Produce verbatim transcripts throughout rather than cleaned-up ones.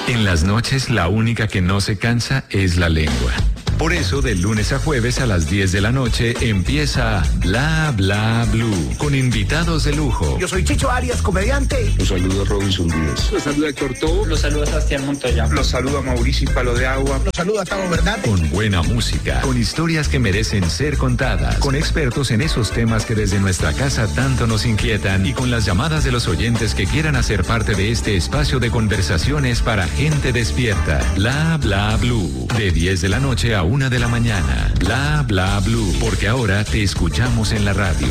En las noches, la única que no se cansa es la lengua. Por eso, de lunes a jueves a las diez de la noche empieza Bla Bla Blue, con invitados de lujo. Yo soy Chicho Arias, comediante. Los saluda Robinson Díaz. Los saluda Héctor Tobo. Los saluda Sebastián Montoya. Los saluda Mauricio Palo de Agua. Los saluda Tavo Bernal. Con buena música, con historias que merecen ser contadas, con expertos en esos temas que desde nuestra casa tanto nos inquietan y con las llamadas de los oyentes que quieran hacer parte de este espacio de conversaciones para gente despierta. Bla Bla Blue, de diez de la noche a una de la mañana. Bla Bla Blue, porque ahora te escuchamos en la radio.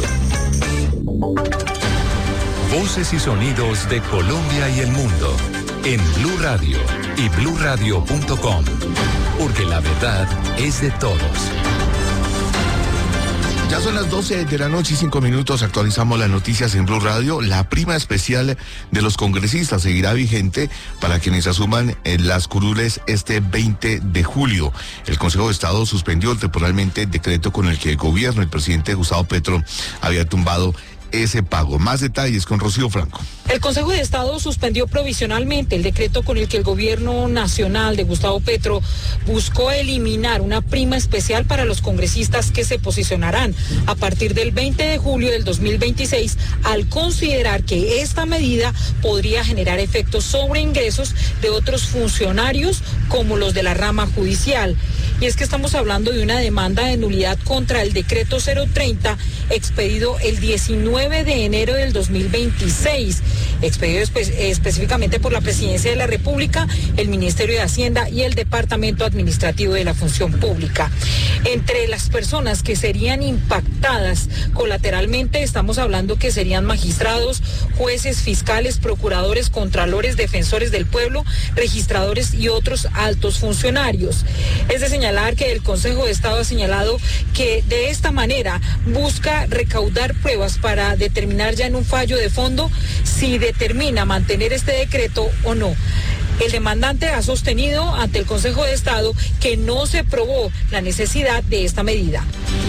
Voces y sonidos de Colombia y el mundo en Blue Radio y blue radio punto com, porque la verdad es de todos. Ya son las doce de la noche y cinco minutos, actualizamos las noticias en Blue Radio. La prima especial de los congresistas seguirá vigente para quienes asuman en las curules este veinte de julio. El Consejo de Estado suspendió temporalmente el decreto con el que el gobierno, el presidente Gustavo Petro, había tumbado ese pago. Más detalles con Rocío Franco. El Consejo de Estado suspendió provisionalmente el decreto con el que el gobierno nacional de Gustavo Petro buscó eliminar una prima especial para los congresistas que se posicionarán a partir del veinte de julio del dos mil veintiséis, al considerar que esta medida podría generar efectos sobre ingresos de otros funcionarios como los de la rama judicial. Y es que estamos hablando de una demanda de nulidad contra el decreto cero treinta expedido el diecinueve de enero del dos mil veintiséis, expedido espe- específicamente por la Presidencia de la República, el Ministerio de Hacienda y el Departamento Administrativo de la Función Pública. Entre las personas que serían impactadas colateralmente estamos hablando que serían magistrados, jueces, fiscales, procuradores, contralores, defensores del pueblo, registradores y otros altos funcionarios. Es de señalar que el Consejo de Estado ha señalado que de esta manera busca recaudar pruebas para determinar ya en un fallo de fondo si determina mantener este decreto o no. El demandante ha sostenido ante el Consejo de Estado que no se probó la necesidad de esta medida.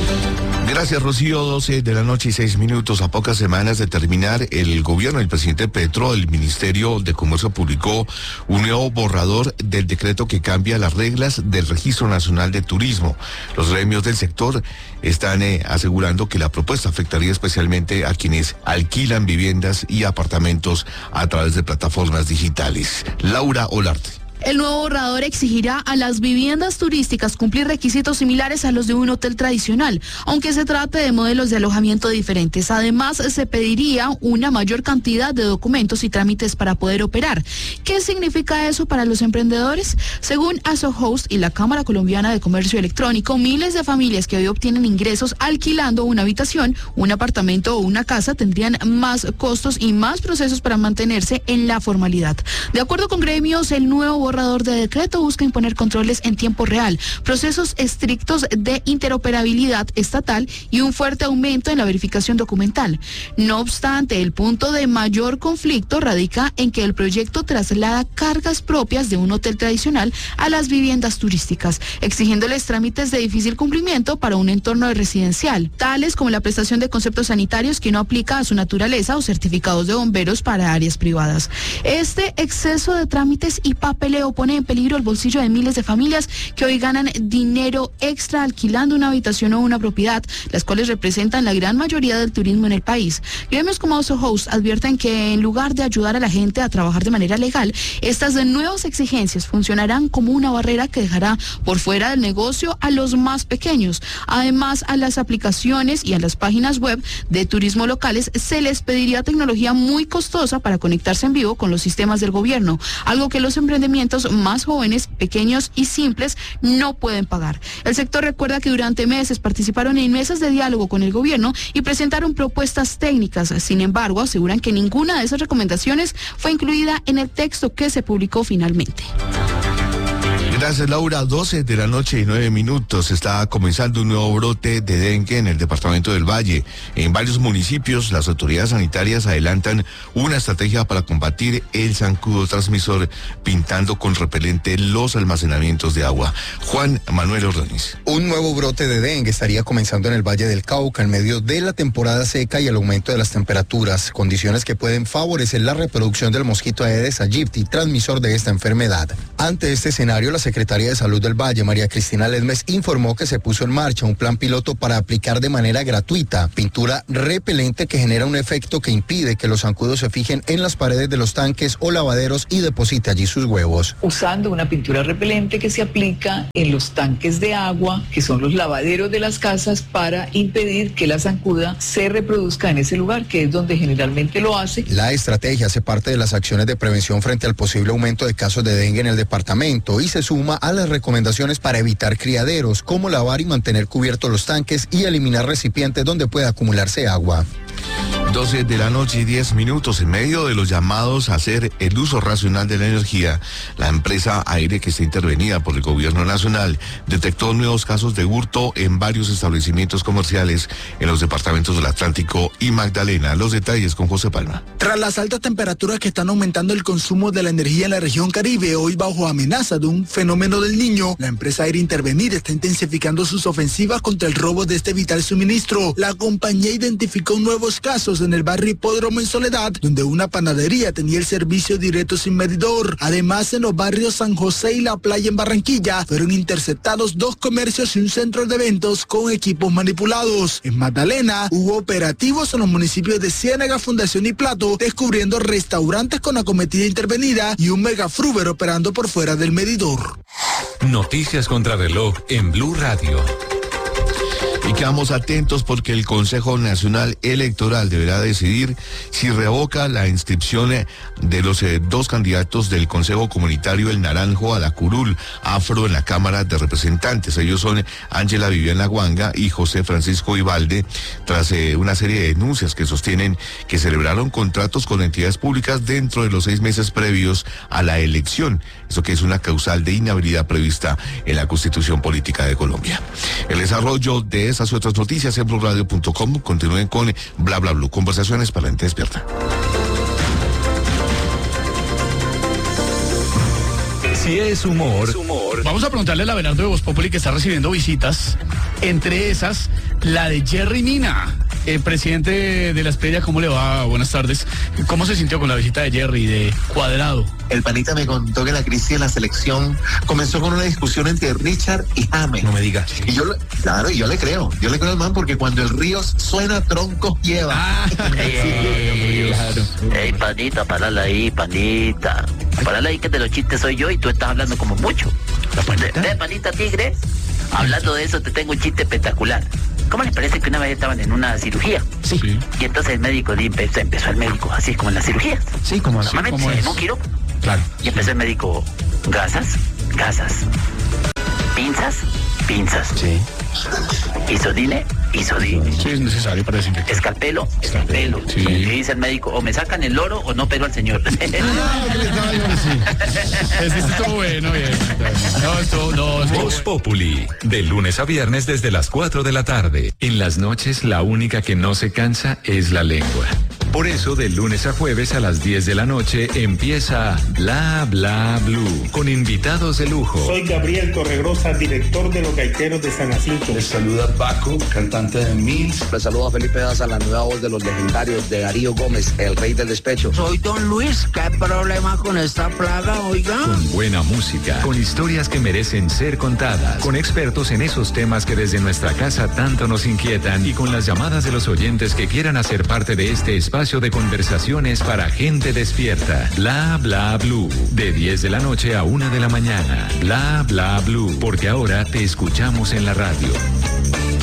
Gracias, Rocío. doce de la noche y seis minutos. A pocas semanas de terminar el gobierno del presidente Petro, el Ministerio de Comercio publicó un nuevo borrador del decreto que cambia las reglas del Registro Nacional de Turismo. Los gremios del sector están eh, asegurando que la propuesta afectaría especialmente a quienes alquilan viviendas y apartamentos a través de plataformas digitales. Laura Olarte. El nuevo borrador exigirá a las viviendas turísticas cumplir requisitos similares a los de un hotel tradicional, aunque se trate de modelos de alojamiento diferentes. Además, se pediría una mayor cantidad de documentos y trámites para poder operar. ¿Qué significa eso para los emprendedores? Según ASOHost y la Cámara Colombiana de Comercio Electrónico, miles de familias que hoy obtienen ingresos alquilando una habitación, un apartamento o una casa tendrían más costos y más procesos para mantenerse en la formalidad. De acuerdo con gremios, el nuevo borrador de decreto busca imponer controles en tiempo real, procesos estrictos de interoperabilidad estatal y un fuerte aumento en la verificación documental. No obstante, el punto de mayor conflicto radica en que el proyecto traslada cargas propias de un hotel tradicional a las viviendas turísticas, exigiéndoles trámites de difícil cumplimiento para un entorno residencial, tales como la prestación de conceptos sanitarios que no aplica a su naturaleza o certificados de bomberos para áreas privadas. Este exceso de trámites y papeleo pone en peligro el bolsillo de miles de familias que hoy ganan dinero extra alquilando una habitación o una propiedad, las cuales representan la gran mayoría del turismo en el país. Gremios como ASOHost advierten que en lugar de ayudar a la gente a trabajar de manera legal, estas nuevas exigencias funcionarán como una barrera que dejará por fuera del negocio a los más pequeños. Además, a las aplicaciones y a las páginas web de turismo locales se les pediría tecnología muy costosa para conectarse en vivo con los sistemas del gobierno, algo que los emprendimientos más jóvenes, pequeños y simples no pueden pagar. El sector recuerda que durante meses participaron en mesas de diálogo con el gobierno y presentaron propuestas técnicas. Sin embargo, aseguran que ninguna de esas recomendaciones fue incluida en el texto que se publicó finalmente. Gracias, Laura. doce de la noche y nueve minutos. Está comenzando un nuevo brote de dengue en el departamento del Valle. En varios municipios, las autoridades sanitarias adelantan una estrategia para combatir el zancudo transmisor, pintando con repelente los almacenamientos de agua. Juan Manuel Ordóñez. Un nuevo brote de dengue estaría comenzando en el Valle del Cauca en medio de la temporada seca y el aumento de las temperaturas, condiciones que pueden favorecer la reproducción del mosquito Aedes aegypti, transmisor de esta enfermedad. Ante este escenario, la Secretaría de Salud del Valle, María Cristina Ledmes, informó que se puso en marcha un plan piloto para aplicar de manera gratuita pintura repelente que genera un efecto que impide que los zancudos se fijen en las paredes de los tanques o lavaderos y deposite allí sus huevos. Usando una pintura repelente que se aplica en los tanques de agua, que son los lavaderos de las casas, para impedir que la zancuda se reproduzca en ese lugar, que es donde generalmente lo hace. La estrategia hace parte de las acciones de prevención frente al posible aumento de casos de dengue en el departamento y se suma a las recomendaciones para evitar criaderos, como lavar y mantener cubiertos los tanques y eliminar recipientes donde pueda acumularse agua. doce de la noche y diez minutos. En medio de los llamados a hacer el uso racional de la energía, la empresa Aire, que está intervenida por el gobierno nacional, detectó nuevos casos de hurto en varios establecimientos comerciales en los departamentos del Atlántico y Magdalena. Los detalles con José Palma. Tras las altas temperaturas que están aumentando el consumo de la energía en la región Caribe, hoy bajo amenaza de un fenómeno del Niño, la empresa Aire Intervenir está intensificando sus ofensivas contra el robo de este vital suministro. La compañía identificó nuevos casos en el barrio Hipódromo en Soledad, donde una panadería tenía el servicio directo sin medidor. Además, en los barrios San José y La Playa en Barranquilla, fueron interceptados dos comercios y un centro de eventos con equipos manipulados. En Magdalena, hubo operativos en los municipios de Ciénaga, Fundación y Plato, descubriendo restaurantes con acometida intervenida y un megafruber operando por fuera del medidor. Noticias contra reloj en Blue Radio. Y quedamos atentos porque el Consejo Nacional Electoral deberá decidir si revoca la inscripción de los eh, dos candidatos del Consejo Comunitario El Naranjo a la curul afro en la Cámara de Representantes. Ellos son Ángela Viviana Guanga y José Francisco Ibalde, tras eh, una serie de denuncias que sostienen que celebraron contratos con entidades públicas dentro de los seis meses previos a la elección. Eso que es una causal de inhabilidad prevista en la Constitución Política de Colombia. El desarrollo de esas y otras noticias en blue radio punto com. Continúen con Bla Bla Blue, conversaciones para la gente despierta. Si es humor, humor. Vamos a preguntarle a la Abelardo de Voz Populi, que está recibiendo visitas, entre esas, la de Jerry Mina, el presidente de la Espedia. ¿Cómo le va? Buenas tardes. ¿Cómo se sintió con la visita de Jerry, de Cuadrado? El panita me contó que la crisis de la selección comenzó con una discusión entre Richard y James. No me digas. Y yo, claro, y yo le creo. Yo le creo al man porque cuando el río suena, troncos lleva. Ah, ey, ey, claro. Ey, panita, parala ahí, panita. Parala ahí, que de los chistes soy yo y tú estás hablando como mucho. ¿La panita? De, de panita tigre. Hablando de eso, te tengo un chiste espectacular. ¿Cómo les parece que una vez estaban en una cirugía? Sí. Y entonces el médico empezó, empezó el médico, así como en las cirugías. Sí, como así. Normalmente ¿Cómo en es? un quirófano. Claro. Y empezó el médico, gasas, gasas. Pinzas, pinzas. Sí. Isodine, isodine. Sí, es necesario para desinfectar. Escalpelo, escalpelo. Sí. Y dice el médico, o me sacan el loro o no pero al señor. Ese estuvo bueno, bien. No, estuvo, no, estuvo Voz Populi, de lunes a viernes desde las cuatro de la tarde. En las noches la única que no se cansa es la lengua. Por eso, de lunes a jueves a las diez de la noche empieza Bla Bla Blue, con invitados de lujo. Soy Gabriel Torregrosa, director de Los Gaiteros de San Jacinto. Les saluda Paco, cantante de Mills. Les saluda Felipe Daza, la nueva voz de los legendarios de Darío Gómez, el rey del despecho. Soy Don Luis, ¿qué problema con esta plaga, oiga? Con buena música, con historias que merecen ser contadas, con expertos en esos temas que desde nuestra casa tanto nos inquietan y con las llamadas de los oyentes que quieran hacer parte de este espacio de conversaciones para gente despierta. Bla Bla Blue, de diez de la noche a una de la mañana. Bla Bla Blue, porque ahora te escuchamos en la radio.